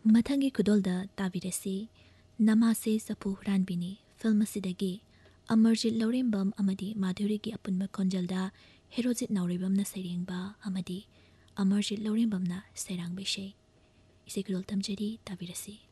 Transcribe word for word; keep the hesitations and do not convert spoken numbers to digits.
ꯃꯊꯪꯒꯤ ꯈꯨꯗꯣꯜꯗ ꯇꯥꯕꯤꯔꯁꯤ ꯅꯃꯥꯁꯦ ꯆꯐꯨ ꯍꯨꯔꯥꯟꯕꯤꯅꯤ ꯐꯤꯜꯝ ꯑꯁꯤꯗꯒꯤ ꯑꯃꯔꯖꯤꯠ ꯂꯧꯔꯦꯝꯕꯝ ꯑꯃꯗꯤ ꯃꯥꯙꯨꯔꯤꯒꯤ ꯑꯄꯨꯟꯕ ꯈꯣꯟꯖꯦꯜꯗ ꯍꯦꯔꯣꯖꯤꯠ ꯅꯥꯎꯔꯦꯝꯕꯝꯅ ꯁꯩꯔꯦꯡꯕ ꯑꯃꯗꯤ ꯑꯃꯔꯖꯤꯠ ꯂꯧꯔꯦꯝꯕꯝꯅ ꯁꯩꯔꯥꯡꯕ ꯏꯁꯩ ꯏꯁꯩ ꯈꯨꯗꯣꯜ ꯇꯝꯖꯔꯤ ꯇꯥꯕꯤꯔꯁꯤ